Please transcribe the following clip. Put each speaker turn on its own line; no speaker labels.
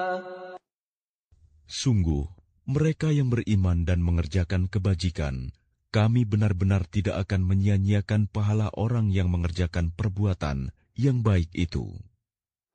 Sungguh, mereka yang beriman dan mengerjakan kebajikan, kami benar-benar tidak akan menyia-nyiakan pahala orang yang mengerjakan perbuatan yang baik itu.